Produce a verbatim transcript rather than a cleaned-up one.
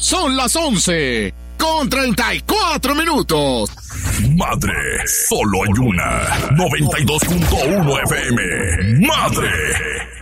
Son las once con treinta y cuatro minutos. Madre, solo hay una. noventa y dos punto uno F M. Madre.